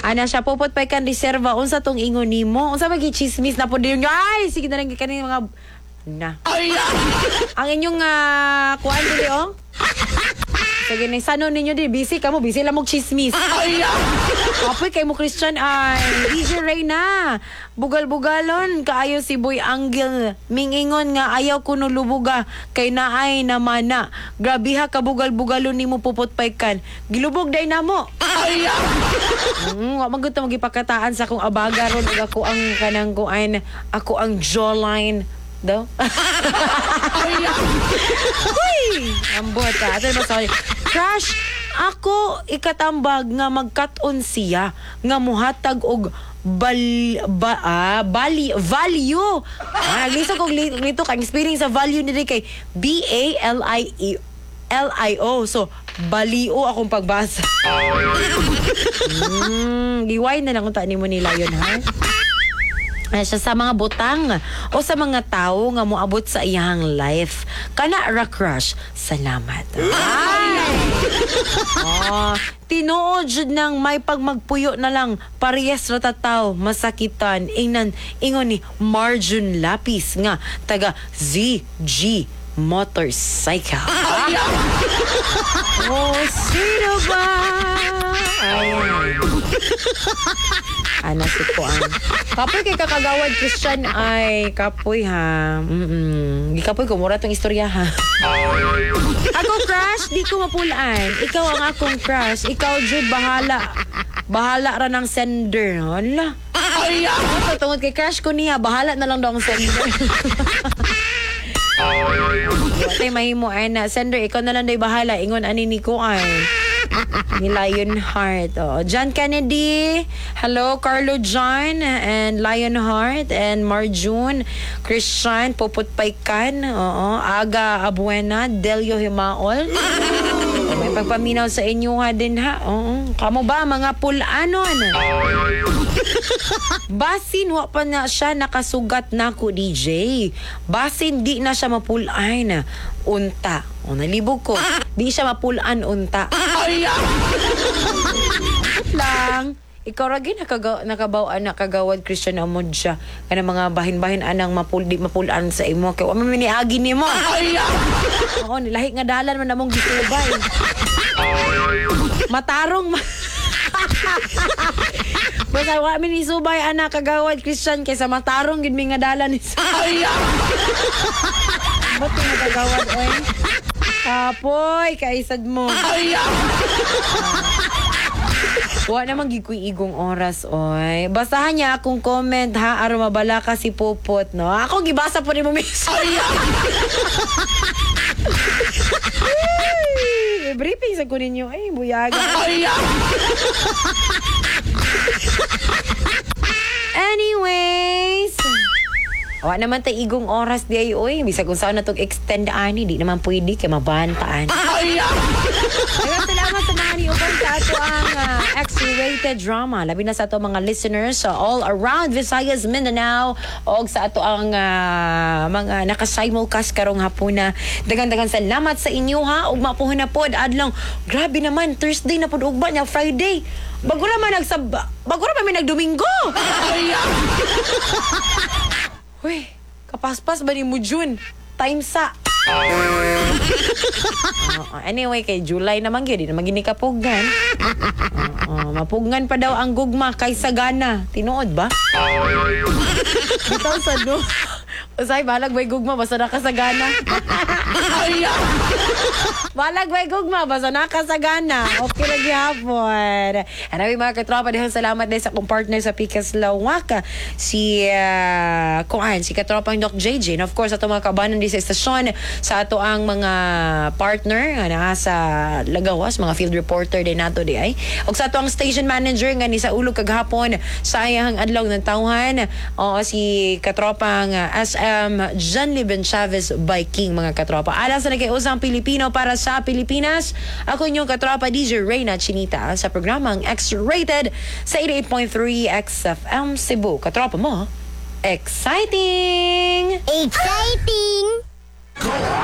Ana siya pupot pa kan reserva unsa tong ingon nimo? Unsa magi chismis na po din nyo? Ay, sige na lang kaning mga na. Ang inyong kuan dili oh. Sige na sanon ninyo di busy kamo, busy lang mo chismis. Apoy kay mo Christian ay DJ Reyna. Bugal-bugalon kaayo si Boy Angel. Mingingon nga ayaw kuno lubuga kay naay na mana. Grabe ha ka bugal-bugalon nimo pupot paykan. Gilubog day namo. Wa man gud ta magipakataan sa akong abaga ron ug ako ang kanang kuan, ako ang jawline daw. Uy! Ambot ka. Ato ba sorry. Crush, ako ikatambag nga magkat-on siya nga muhatag og value. Naglisa kong lito kang experience sa value nila kay BALIO. So, balio akong pagbasa. Giway na lang kung taan mo nila yun, ha? Siya sa mga butang o sa mga tao nga moabot sa iyang life. Kana ra crush. Salamat. Ay! Tinuod jud nang may pagmagpuyo na lang parehas ra tataw masakitan ingon ni Marjun Lapis nga taga ZG Motorcycle. Oh, sino ba? Ana si Kuan. Kapoy kay kakagawad Christian ay kapoy ha. Gikapoy ko mura tong istorya ha. Ako crush, di ko mapulaan. Ikaw ang akong crush. Ikaw jud bahala. Bahala ra ng sender. Hala. Ako tungod kay crush ko niya, bahala na lang daw ang sender. Tay mahimo ay na sender, ikaw na lang day bahala. Ingon ani ni Kuan. Ni Lionheart. John Kennedy. Hello, Carlo John and Lionheart and Marjun. Christian, Puput Paykan. Aga Abuena. Delio Himaol. May pagpaminaw sa inyo ha din ha. Kamo ba mga pulanon? Basin, wa pa na siya nakasugat na ko, DJ. Basin, di na siya mapulaan. Unta. Nalibog ko. Di siya mapulaan unta. Lang. Ikaw ragi nakabawaan nakagawad Christian amod siya. Kana mga bahin-bahin anang di mapulaan sa imo. Kaya wa man miniagi nimo. Oo, nilahi nga dalan man namong gisubay. Matarong basta wa mi ni subay anak kagawad Christian kaysa matarong gid mi nga dalan ni Ba't yung nagagawad, oy? Apoy, kaisad mo. Wa naman gikoy igong oras, oy. Basahan niya akong comment, ha? Aron mabala ka si Pupot, no? Ako, gibasa po ni mo, miss. Briefing sa kunin nyo. Ay, buyaga. Anyways, wa naman tay igong oras di ay oy. Bisa kung saan na itong extend ani. Di naman pwede kay mabantaan. Salamat sa mga niuban sa ato ang X-rated drama. Labi na sa ato mga listeners all around Visayas, Mindanao. O sa ato ang mga nakasimulcast karong hapuna. Dagan-dagan salamat sa inyo ha. Ug mapuhon na pod adlong. Grabe naman Thursday na pod ugba nya Friday. Bago naman may nagdomingo. Uy, kapaspas ba ni mo June? Time sa. Anyway, kay July naman yun. Di naman ginikapugan. Mapugan pa daw ang gugma kaysa gana. Tinuod ba? Bitaw sa do. Usay, balag bay gugma, basta nakasagana. Balag bay gugma, basta nakasagana. Okay lagi hapon. Anawin mga katropa, dahil salamat dahil sa kong partner sa Pikas Lawaka. Si katropang Doc JJ. And of course, ato mga kabanan di sa estasyon, sa ato ang mga partner nga sa Lagawas, mga field reporter din nato di ay. O sa ato ang station manager nga ni sa ulog kaghapon, sayang adlaw ng tawhan. O si katropang SM John Liben Chavez Viking mga katropa. Alas na nagkaiusang Pilipino para sa Pilipinas. Ako inyong katropa DJ Reyna Chinita sa programang X-Rated sa 88.3 XFM Cebu. Katropa mo, exciting! Exciting!